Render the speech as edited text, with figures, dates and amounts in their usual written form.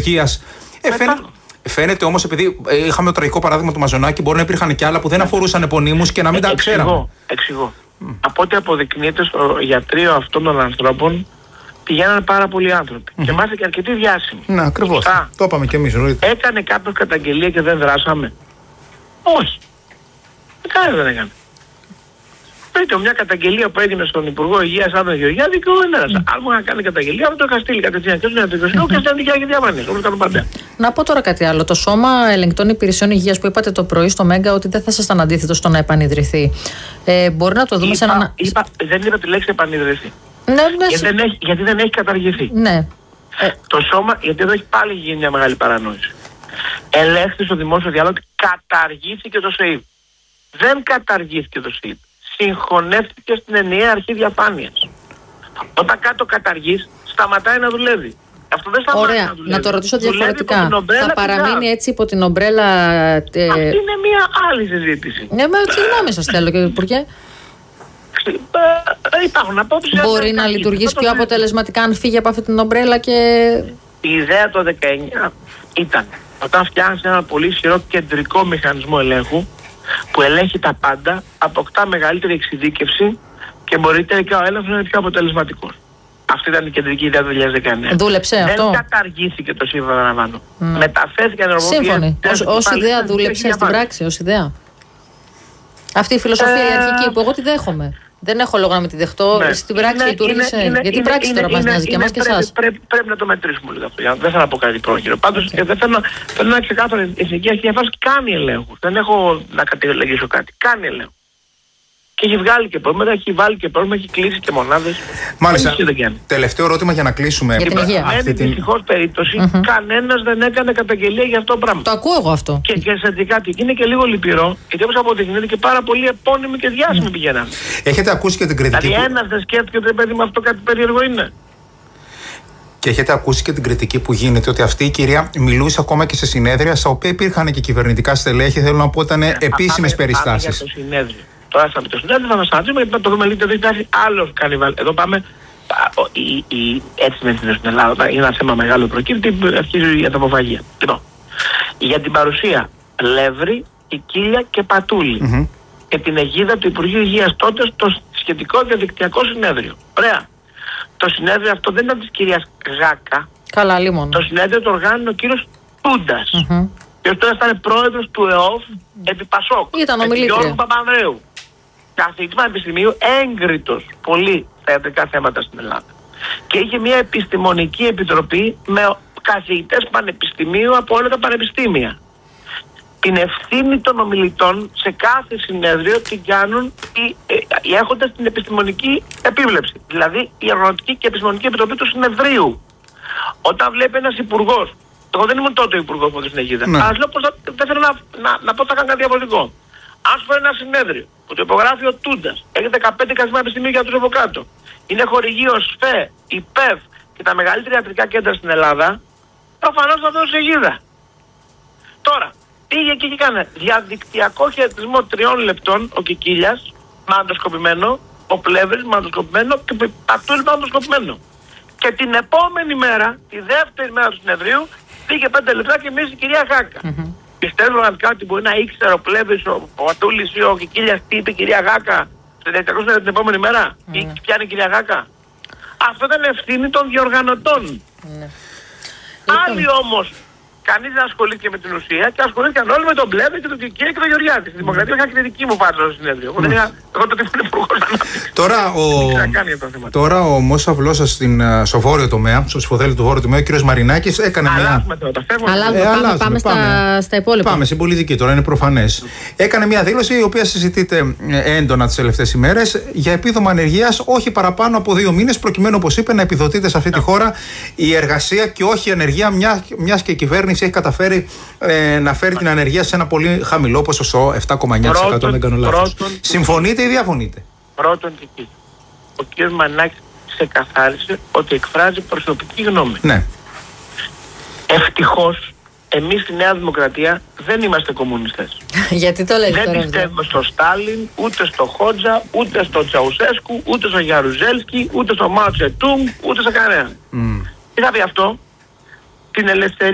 υγείας. Φαίνεται όμως, επειδή είχαμε το τραγικό παράδειγμα του Μαζονάκη, μπορεί να υπήρχαν και άλλα που δεν αφορούσαν επωνύμους και να μην τα ξέραμε. Εξηγώ. Από ό,τι αποδεικνύεται στο ιατρείο αυτών των ανθρώπων, πηγαίνανε πάρα πολλοί άνθρωποι. Και μάλιστα και αρκετοί διάσημοι. Ναι, ακριβώς. Το είπαμε κι εμείς. Έκανε κάποιος καταγγελία και δεν δράσαμε? Όχι. Κανένας δεν έκανε. Πείτε μια καταγγελία που έγινε στον Υπουργό Υγείας Άδωνη Γεωργιάδη και ο ένας. Αν μου είχαν κάνει καταγγελία, θα το είχα στείλει κατευθείαν και στον ιατρικό και στην δικιά διαφάνεια. Όπως κάνουν πάντα. Να πω τώρα κάτι άλλο. Το Σώμα Ελεγκτών Υπηρεσιών Υγείας που είπατε το πρωί στο Μέγκα ότι δεν θα ήσασταν αντίθετο στο να επανειδρυθεί. Μπορεί να το δούμε σε ένα. Δεν είπα τη λέξη επανειδρυθεί. Ναι, γιατί δεν έχει καταργηθεί. Ναι. Το Σώμα, γιατί εδώ έχει πάλι γίνει μια μεγάλη παρανόηση. Ελέγχθη στο δημόσιο διάλογο ότι καταργήθηκε το ΣΕΙΔ. Δεν καταργήθηκε το ΣΕΙΔ. Συγχωνεύτηκε στην ενιαία αρχή διαφάνειας. Όταν κάτι το καταργείς, σταματάει να δουλεύει. Αυτό δεν σταματάει να δουλεύει. Να το ρωτήσω διαφορετικά. Θα παραμείνει έτσι υπό την ομπρέλα. Αυτή είναι μια άλλη συζήτηση. Ναι, με τι γνώμη σας θέλω, κύριε Υπουργέ. Υπάρχουν απόψεις. Μπορεί να λειτουργήσει πιο αποτελεσματικά αν φύγει από αυτή την ομπρέλα και. Η ιδέα το 19 ήταν όταν φτιάχνεις ένα πολύ ισχυρό κεντρικό μηχανισμό ελέγχου που ελέγχει τα πάντα, αποκτά μεγαλύτερη εξειδίκευση και μπορεί τελικά ο έλεγχος να είναι πιο αποτελεσματικός. Αυτή ήταν η κεντρική ιδέα του 2019. Δούλεψε αυτό? Δεν καταργήθηκε το σύμφωνο, αναλαμβάνω. Μεταφέρθηκε ενεργοποιία. Σύμφωνοι. Ως ιδέα δούλεψε στην πράξη, ως ιδέα. Αυτή η φιλοσοφία η αρχική που εγώ τη δέχομαι. Δεν έχω λόγο να με τη δεχτώ. Στην πράξη λειτουργήσε. Γιατί η πράξη τώρα μας νοιάζει και εμάς και εσάς. Πρέπει να το μετρήσουμε λίγο αυτό. Δεν θέλω να πω κάτι πρόχειρο. Πάντως θέλω να ξεκάθαρο η Εθνική Αρχή Διαφάνειας κάνει ελέγχους. Δεν έχω να κατηγορήσω κάτι. Κάνει ελέγχους. Και έχει βγάλει και πρόβλημα, έχει βάλει και πρόβλημα, έχει κλείσει και μονάδες. Μάλιστα. Τελευταίο ερώτημα για να κλείσουμε. Για την υγεία. Αυτή την δυστυχώς περίπτωση, κανένας δεν έκανε καταγγελία για αυτό το πράγμα. Το ακούω εγώ αυτό. Και σε κάτι. Είναι και λίγο λυπηρό, γιατί όπως αποδεικνύεται και πάρα πολλοί επώνυμοι και διάσημοι πηγαίναν. Έχετε ακούσει και την κριτική. Δηλαδή, ένας δεν σκέφτηκε ότι παιδί μου αυτό κάτι περίεργο είναι. Και έχετε ακούσει και την κριτική που γίνεται ότι αυτή η κυρία μιλούσε ακόμα και σε συνέδρια στα οποία υπήρχαν και κυβερνητικά στελέχη. Θέλω να πω ήταν επίσημες περιστάσεις. Τώρα θα το συνέδριο, θα σταματήσουμε γιατί θα το δούμε λίγο. Δεν υπάρχει άλλο κανιβάλ. Εδώ πάμε. Έτσι με την στην Ελλάδα είναι ένα θέμα μεγάλο προκύπτει. Αρχίζει η ανταποφαγία. Λοιπόν, για την παρουσία Λεύρη, Κικίλια και Πατούλη και την αιγίδα του Υπουργείου Υγείας τότε στο σχετικό διαδικτυακό συνέδριο. Ωραία. Το συνέδριο αυτό δεν ήταν της κυρίας Γάκα. Καλά, λίμον. Το συνέδριο το οργάνωνε ο κύριος Τούντας. Και αυτό ήταν πρόεδρος του ΕΟΦ επί Πασόκ. Ήταν ομιλήτρια. Γιώργου Παπανδρέου. Καθηγητής πανεπιστημίου, έγκριτος πολύ στα ιατρικά θέματα στην Ελλάδα. Και είχε μια επιστημονική επιτροπή με καθηγητές πανεπιστημίου από όλα τα πανεπιστήμια. Την ευθύνη των ομιλητών σε κάθε συνέδριο την κάνουν οι έχοντες την επιστημονική επίβλεψη. Δηλαδή η Οργανωτική και Επιστημονική Επιτροπή του Συνεδρίου. Όταν βλέπει ένας υπουργός, εγώ δεν ήμουν τότε υπουργός από την αιγίδα, αλλά λέω πως δεν θέλω να πω ότι θα κάνω κάτι διαφορετικό. Αν σου φέρει ένα συνέδριο που το υπογράφει ο Τούντας, έχει 15 καθηγητές επιστημίου για τους από κάτω, είναι χορηγείο ΣΦΕ, ΙΠΕΒ και τα μεγαλύτερα ιατρικά κέντρα στην Ελλάδα, προφανώς θα δώσει αιγίδα. Τώρα, πήγε εκεί και έκανε διαδικτυακό χαιρετισμό 3 λεπτών ο Κικίλιας, μαντοσκοπημένο, ο Πλεύρης μαντοσκοπημένο και ο Πατούλης μαντοσκοπημένο. Και την επόμενη μέρα, τη δεύτερη μέρα του συνεδρίου, πήγε 5 λεπτά και μίλησε η κυρία Γάκα. Πιστεύω ότι μπορεί να ήξερε ο Πλεύρης, ο Πατούλης ή ο Κικίλιας τι είπε η κυρία Γάκα στο διαδικτυακό συνέδριο την επόμενη μέρα. Ή ποια είναι η κυρία Γάκα. Αυτό ήταν ευθύνη των διοργανωτών. Άλλοι όμως, κανείς δεν ασχολήθηκε με την ουσία και ασχολήθηκαν όλοι με τον Πλεύρη και τον Κικίλια και τον Γεωργιάδη. Στη Δημοκρατία είχα και τη δική μου πάντα στο συνέδριο. Εγώ τότε ήμουν υπουργός ανάπτυξης. Τώρα ο Μόσα Βλώσσα στο βόρειο τομέα, στο ψηφοδέλτιο του βόρειου τομέα, ο κ. Μαρινάκης έκανε μια. Πάμε στα υπόλοιπα. Πάμε στην πολιτική τώρα, είναι προφανές. Έκανε μια δήλωση η οποία συζητείται έντονα τις τελευταίες ημέρες για επίδομα ανεργίας όχι παραπάνω από 2 μήνες, προκειμένου, όπως είπε, να επιδοτείται σε αυτή τη χώρα η εργασία και όχι η ανεργία, μιας και η κυβέρνηση έχει καταφέρει να φέρει την ανεργία σε ένα πολύ χαμηλό ποσοστό, 7,9%. Δεν κάνω λάθος. Συμφωνείτε ή διαφωνείτε? Πρώτον και εκεί. Ο κ. Μαρινάκης ξεκαθάρισε ότι εκφράζει προσωπική γνώμη. Ναι. Ευτυχώς, εμείς στη Νέα Δημοκρατία δεν είμαστε κομμουνιστές. Γιατί το λέτε? Δεν πιστεύουμε στο Στάλιν, ούτε στο Χότζα, ούτε στο Τσαουσέσκου, ούτε στο Γιαρουζέλσκι, ούτε στο Μάο Τσετούγκ, ούτε σε κανέναν. Τι θα πει αυτό? Την ελευθερία